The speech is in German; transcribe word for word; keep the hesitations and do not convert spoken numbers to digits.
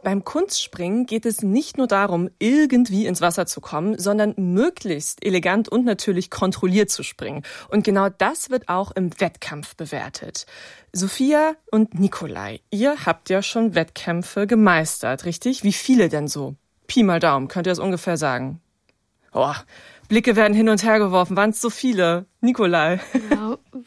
Beim Kunstspringen geht es nicht nur darum, irgendwie ins Wasser zu kommen, sondern möglichst elegant und natürlich kontrolliert zu springen. Und genau das wird auch im Wettkampf bewertet. Sophia und Nikolai, ihr habt ja schon Wettkämpfe gemeistert, richtig? Wie viele denn so? Pi mal Daumen, könnt ihr das ungefähr sagen? Oh, Blicke werden hin und her geworfen. Waren es so viele? Nikolai? Ja,